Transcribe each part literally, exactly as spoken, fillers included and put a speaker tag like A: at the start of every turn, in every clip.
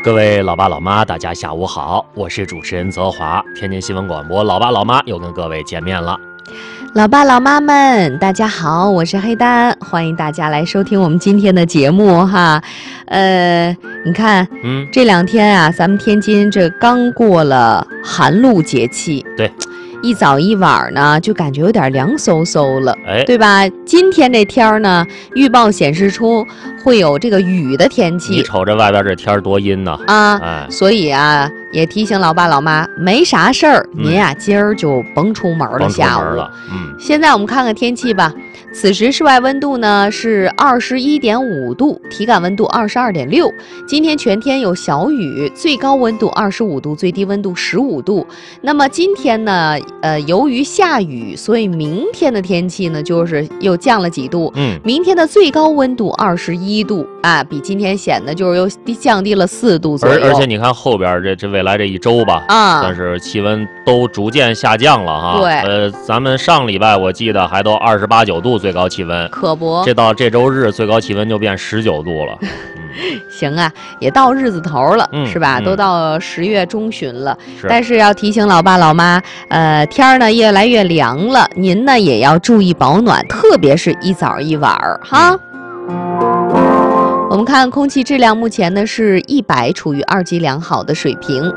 A: 各位老爸老妈，大家下午好，我是主持人泽华，天津新闻广播老爸老妈又跟各位见面了。
B: 老爸老妈们，大家好，我是黑丹，欢迎大家来收听我们今天的节目哈。呃，你看，
A: 嗯，
B: 这两天啊，咱们天津这刚过了寒露节气，
A: 对，
B: 一早一晚呢，就感觉有点凉飕飕了，
A: 哎，
B: 对吧？今天这天儿呢，预报显示出会有这个雨的天气。
A: 你瞅着外边这天多阴呐
B: 啊，
A: 哎，
B: 所以啊，也提醒老爸老妈，没啥事儿，嗯、您呀、啊、今儿就甭出门了，下午
A: 了。嗯，
B: 现在我们看看天气吧。此时室外温度呢是二十一点五度，体感温度二十二点六。今天全天有小雨，最高温度二十五度，最低温度十五度。那么今天呢，呃，由于下雨，所以明天的天气呢就是又降了几度。
A: 嗯，
B: 明天的最高温度二十一度啊，比今天显得就是又低降低了四度左右。
A: 而而且你看后边这这未来这一周吧，
B: 啊，
A: 算是气温都逐渐下降了哈。
B: 对，
A: 呃，咱们上礼拜我记得还都二十八九度最高气温，
B: 可不，
A: 这到这周日最高气温就变十九度了。嗯、
B: 行啊，也到日子头了，
A: 嗯、
B: 是吧？
A: 嗯、
B: 都到十月中旬了，
A: 是
B: 但是要提醒老爸老妈，呃，天儿呢越来越凉了，您呢也要注意保暖，特别是一早一晚儿哈。嗯、我们看空气质量，目前呢是一百，处于二级良好的水平。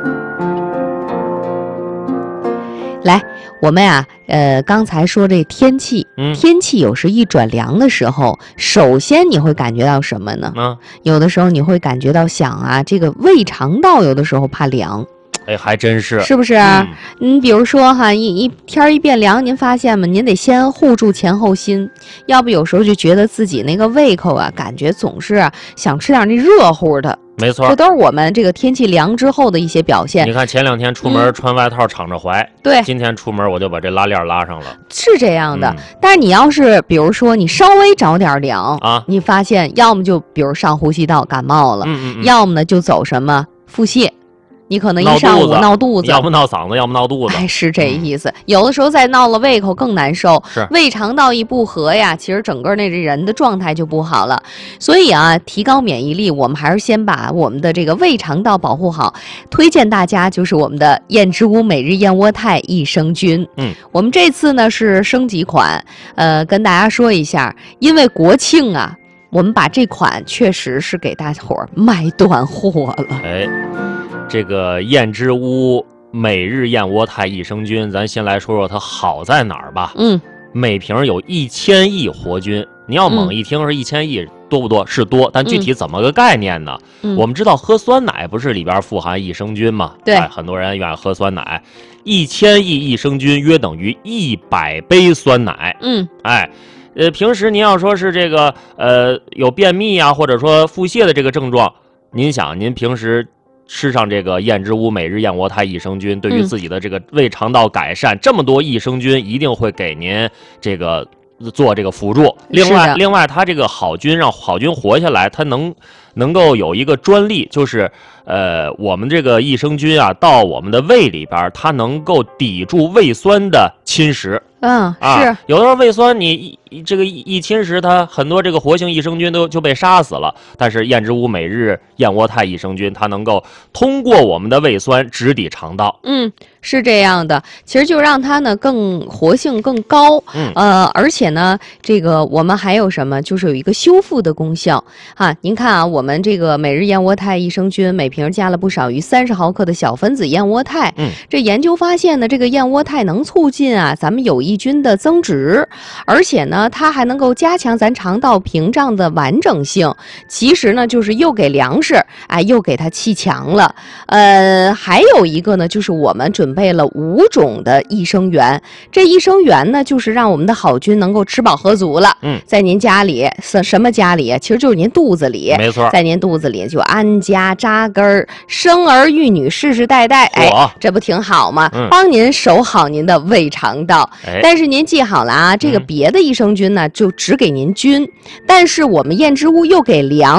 B: 来，我们呀、啊，呃，刚才说这天气，
A: 嗯，
B: 天气有时一转凉的时候，首先你会感觉到什么呢？
A: 嗯，
B: 有的时候你会感觉到想啊，这个胃肠道有的时候怕凉。
A: 哎，还真是，
B: 是不是？
A: 嗯，
B: 你比如说哈，一一天一变凉，您发现吗？您得先护住前后心，要不有时候就觉得自己那个胃口啊，感觉总是啊想吃点那热乎的。
A: 没错，
B: 这都是我们这个天气凉之后的一些表现。
A: 你看前两天出门穿外套敞着怀，
B: 嗯、对，
A: 今天出门我就把这拉链拉上了，
B: 是这样的。
A: 嗯、
B: 但是你要是比如说你稍微着点凉
A: 啊，
B: 你发现要么就比如上呼吸道感冒了，
A: 嗯嗯嗯，
B: 要么呢就走什么腹泻。你可能一上午闹肚子，
A: 要不闹嗓子，要不闹肚子，
B: 哎，是这意思。嗯、有的时候再闹了胃口更难受，
A: 是
B: 胃肠道一不和呀，其实整个那人的状态就不好了。所以啊，提高免疫力，我们还是先把我们的这个胃肠道保护好。推荐大家就是我们的燕之屋每日燕窝肽益生菌。
A: 嗯，
B: 我们这次呢是升级款，呃，跟大家说一下，因为国庆啊，我们把这款确实是给大伙儿卖断货了。
A: 哎。这个燕之屋每日燕窝肽益生菌，咱先来说说它好在哪儿吧。
B: 嗯，
A: 每瓶有一千亿活菌，你要猛一听是一千亿、嗯、多不多？是多，但具体怎么个概念呢？
B: 嗯、
A: 我们知道喝酸奶不是里边富含益生菌吗？
B: 对、
A: 哎，很多人愿意喝酸奶，一千亿益生菌约等于一百杯酸奶。
B: 嗯，
A: 哎。呃，平时您要说是这个呃有便秘啊，或者说腹泻的这个症状，您想您平时吃上这个燕之屋每日燕窝肽益生菌，对于自己的这个胃肠道改善，嗯、这么多益生菌一定会给您这个做这个辅助。另外，另外它这个好菌让好菌活下来，它能能够有一个专利，就是呃我们这个益生菌啊到我们的胃里边，它能够抵住胃酸的侵蚀。
B: 嗯，
A: 啊、
B: 是
A: 有的时候胃酸你这个一侵蚀它，很多这个活性益生菌都就被杀死了。但是燕之屋每日燕窝肽益生菌，它能够通过我们的胃酸直抵肠道。
B: 嗯，是这样的，其实就让它呢更活性更高。
A: 嗯，
B: 呃，而且呢，这个我们还有什么，就是有一个修复的功效哈。您看啊，我们这个每日燕窝肽益生菌每瓶加了不少于三十毫克的小分子燕窝肽。
A: 嗯，
B: 这研究发现呢，这个燕窝肽能促进啊咱们有益菌的增殖，而且呢，它还能够加强咱肠道屏障的完整性。其实呢，就是又给粮食，哎，又给它气强了。呃，还有一个呢，就是我们准备了五种的益生元。这益生元呢，就是让我们的好菌能够吃饱喝足了。
A: 嗯，
B: 在您家里，什什么家里？其实就是您肚子里。
A: 没错，
B: 在您肚子里就安家扎根儿，生儿育女，世世代代。哎，这不挺好吗？
A: 嗯、
B: 帮您守好您的胃肠道。
A: 哎、
B: 但是您记好了啊，这个别的益生菌呢，就只给您菌，但是我们燕之屋又给粮。